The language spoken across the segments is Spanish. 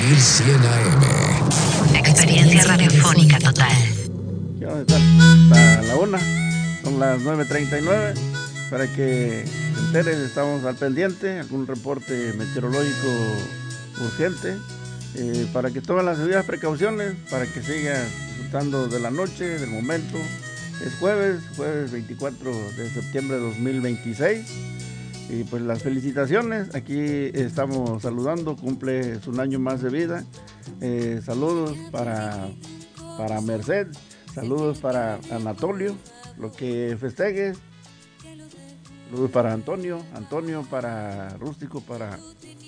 1100 AM. Experiencia radiofónica total. Ya vamos a estar hasta la 1, son las 9:39. Para que se enteren, estamos al pendiente, algún reporte meteorológico urgente, para que tomen las debidas precauciones, para que sigan disfrutando de la noche, del momento. Es jueves 24 de septiembre de 2026. Y pues las felicitaciones, aquí estamos saludando, cumple un año más de vida. Saludos para Merced, saludos para Anatolio, lo que festejes. Saludos para Antonio, para Rústico, para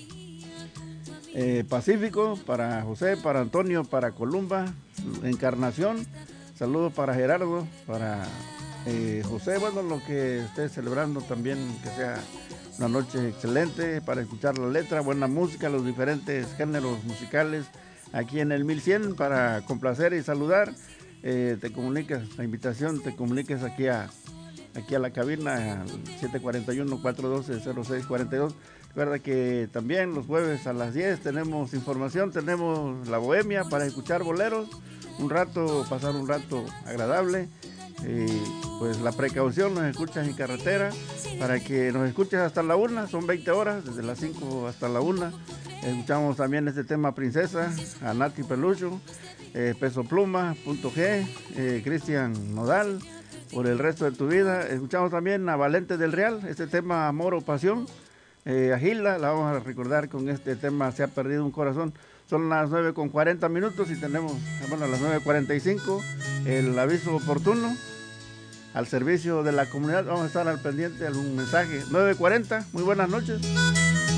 Pacífico, para José, para Antonio, para Columba, Encarnación. Saludos para Gerardo, para José, bueno, lo que esté celebrando también, que sea una noche excelente para escuchar la letra, buena música, los diferentes géneros musicales aquí en el 1100 para complacer y saludar. Te comunicas, la invitación, te comuniques aquí a la cabina, al 741-412-0642. Recuerda que también los jueves a las 10 tenemos información, tenemos la bohemia para escuchar boleros, pasar un rato agradable. Pues la precaución, nos escuchas en carretera, para que nos escuches hasta la 1, son 20 horas, desde las 5 hasta la 1. Escuchamos también este tema Princesa, a Nati Pelucho, Peso Pluma, Punto G, Cristian Nodal, Por el Resto de Tu Vida. Escuchamos también a Valente del Real, este tema Amor o Pasión. A Gilda la vamos a recordar con este tema Se ha perdido un corazón. Son las 9:40 y tenemos, bueno, a las 9:45, el aviso oportuno al servicio de la comunidad. Vamos a estar al pendiente de algún mensaje. 9:40, muy buenas noches.